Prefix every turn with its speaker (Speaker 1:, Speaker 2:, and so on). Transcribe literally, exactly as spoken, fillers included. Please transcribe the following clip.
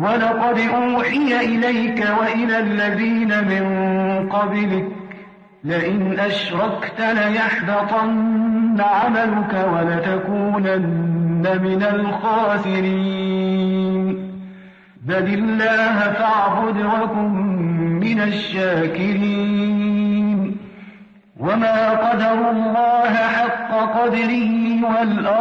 Speaker 1: ولقد أوحي إليك وإلى الذين من قبلك لئن أشركت ليحبطن عملك ولتكونن من الخاسرين بل الله فاعبد وكن من الشاكرين وما قدروا الله حق قدره والأرض